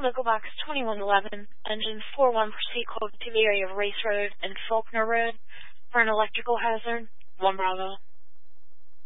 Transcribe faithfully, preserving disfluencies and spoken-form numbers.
Nickelbox twenty-one eleven, engine four one, proceed code to the area of Race Road and Faulkner Road for an electrical hazard. one Bravo.